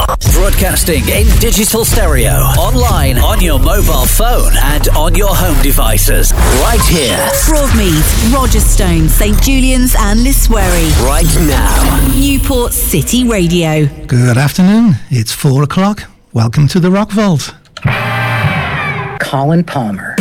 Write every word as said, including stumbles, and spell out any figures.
Broadcasting in digital stereo, online, on your mobile phone, and on your home devices. Right here. Broadmeath, Rogerstone, St Julian's, and Liswery. Right now. Newport City Radio. Good afternoon. It's four o'clock. Welcome to the Rock Vault. Colin Palmer.